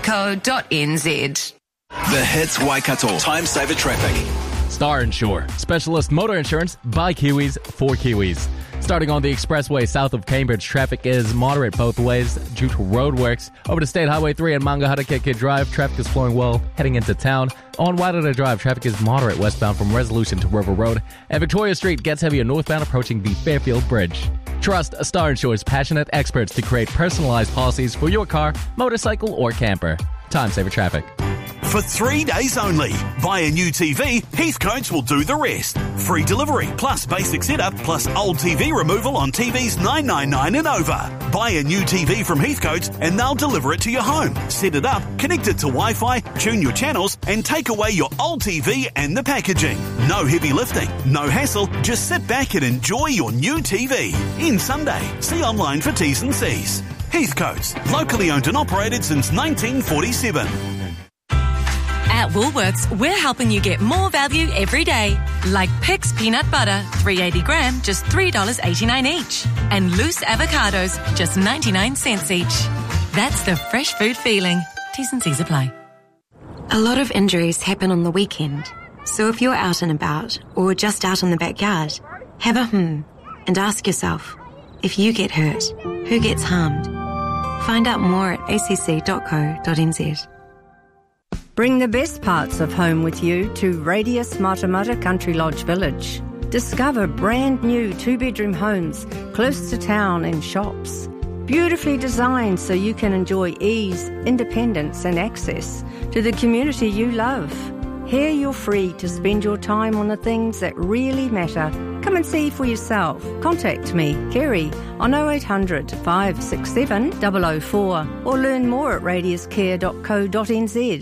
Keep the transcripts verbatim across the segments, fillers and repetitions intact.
co dot n z. The Hits Waikato Time Saver Traffic. Star Insure, specialist motor insurance by Kiwis for Kiwis. Starting on the expressway south of Cambridge, traffic is moderate both ways due to roadworks. Over to State Highway three and Mangaharakeke Drive, traffic is flowing well heading into town. On Wairara Drive, traffic is moderate westbound from Resolution to River Road. And Victoria Street gets heavier northbound approaching the Fairfield Bridge. Trust Star Insure's passionate experts to create personalized policies for your car, motorcycle, or camper. Time Saver Traffic. For three days only, buy a new T V, Heathcotes will do the rest. Free delivery, plus basic setup, plus old T V removal on T Vs nine ninety-nine and over. Buy a new T V from Heathcotes and they'll deliver it to your home. Set it up, connect it to Wi-Fi, tune your channels and take away your old T V and the packaging. No heavy lifting, no hassle, just sit back and enjoy your new T V. In Sunday. See online for T's and C's. Heathcotes, locally owned and operated since nineteen forty-seven. At Woolworths, we're helping you get more value every day. Like Pix peanut butter, three hundred eighty gram, just three dollars eighty-nine each. And loose avocados, just ninety-nine cents each. That's the fresh food feeling. T's and C's apply. A lot of injuries happen on the weekend. So if you're out and about, or just out in the backyard, have a hmm and ask yourself, if you get hurt, who gets harmed? Find out more at a c c dot co dot n z. Bring the best parts of home with you to Radius Matamata Country Lodge Village. Discover brand new two-bedroom homes close to town and shops. Beautifully designed so you can enjoy ease, independence and access to the community you love. Here you're free to spend your time on the things that really matter. Come and see for yourself. Contact me, Kerry, on oh eight hundred, five six seven, double oh four or learn more at radius care dot co dot n z.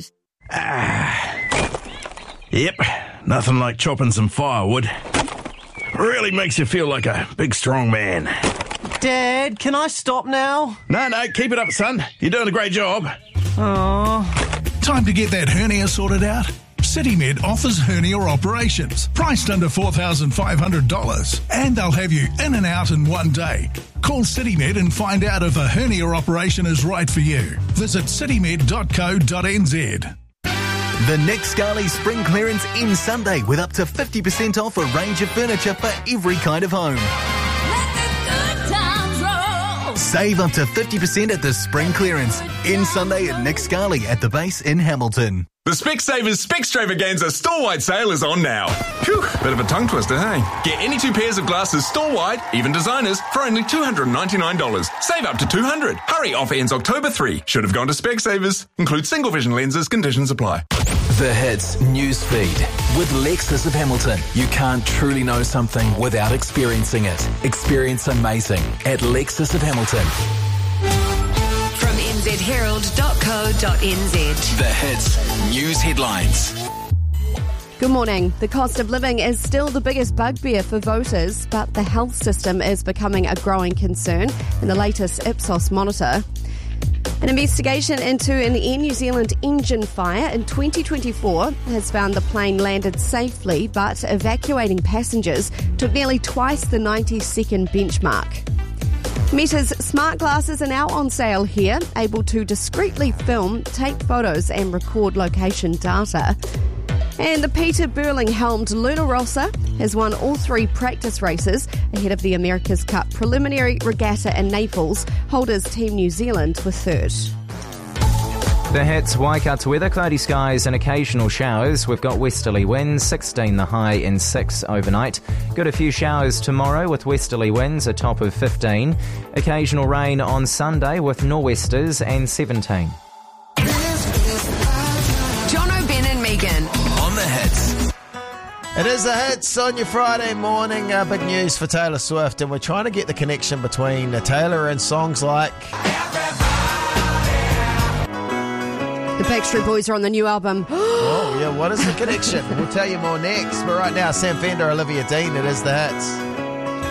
Ah, yep, nothing like chopping some firewood. Really makes you feel like a big strong man. Dad, can I stop now? No, no, keep it up, son. You're doing a great job. Oh. Time to get that hernia sorted out? CityMed offers hernia operations, priced under four thousand five hundred dollars, and they'll have you in and out in one day. Call CityMed and find out if a hernia operation is right for you. Visit citymed dot co dot n z. The Nick Scali Spring Clearance ends Sunday with up to fifty percent off a range of furniture for every kind of home. Save up to fifty percent at the Spring Clearance. Ends Sunday at Nick Scali at the base in Hamilton. The Specsavers Specstravaganza store-wide sale is on now. Phew, bit of a tongue twister, hey? Get any two pairs of glasses store-wide, even designers, for only two hundred ninety-nine dollars. Save up to two hundred dollars. Hurry, offer ends October third. Should have gone to Specsavers. Includes single vision lenses, conditions apply. The Hits News Feed with Lexus of Hamilton. You can't truly know something without experiencing it. Experience amazing at Lexus of Hamilton. From n z herald dot co dot n z. The Hits News Headlines. Good morning. The cost of living is still the biggest bugbear for voters, but the health system is becoming a growing concern in the latest Ipsos monitor. An investigation into an Air New Zealand engine fire in twenty twenty-four has found the plane landed safely, but evacuating passengers took nearly twice the ninety second benchmark. Meta's smart glasses are now on sale here, able to discreetly film, take photos and record location data. And the Peter Burling-helmed Luna Rossa has won all three practice races ahead of the America's Cup preliminary regatta in Naples. Holders Team New Zealand were third. The Hits Waikato weather, cloudy skies and occasional showers. We've got westerly winds, sixteen the high and six overnight. Got a few showers tomorrow with westerly winds, a top of fifteen. Occasional rain on Sunday with nor'westers and seventeen. Jono, Ben and Megan. On the Hits. It is the Hits on your Friday morning. Uh, big news for Taylor Swift, and we're trying to get the connection between uh, Taylor and songs like... The Backstreet Boys are on the new album. Oh, yeah, what is the connection? We'll tell you more next. But right now, Sam Fender, Olivia Dean, it is the Hits.